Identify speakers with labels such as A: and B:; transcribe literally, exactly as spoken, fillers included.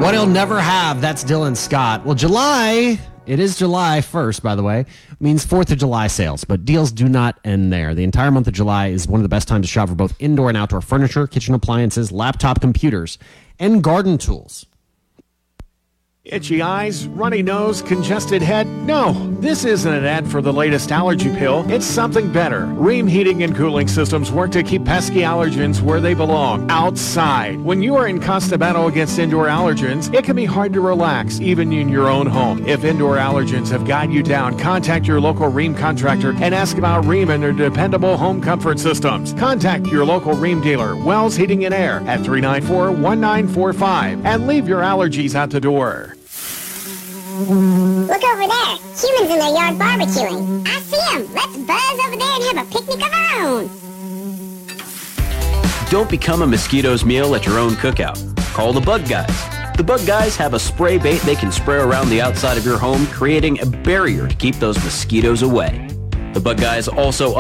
A: What he'll never have, that's Dylan Scott. Well, July, it is July first, by the way, means fourth of July sales, but deals do not end there. The entire month of July is one of the best times to shop for both indoor and outdoor furniture, kitchen appliances, laptop computers, and garden tools.
B: Itchy eyes, runny nose, congested head? No, this isn't an ad for the latest allergy pill. It's something better. Rheem Heating and Cooling Systems work to keep pesky allergens where they belong, outside. When you are in constant battle against indoor allergens, it can be hard to relax, even in your own home. If indoor allergens have got you down, contact your local Rheem contractor and ask about Rheem and their dependable home comfort systems. Contact your local Rheem dealer, Wells Heating and Air, at three nine four, one nine four five, and leave your allergies out the door.
C: Look over there. Humans in their yard barbecuing. I see them. Let's buzz over there and have a picnic of our own.
D: Don't become a mosquito's meal at your own cookout. Call the Bug Guys. The Bug Guys have a spray bait they can spray around the outside of your home, creating a barrier to keep those mosquitoes away. The Bug Guys also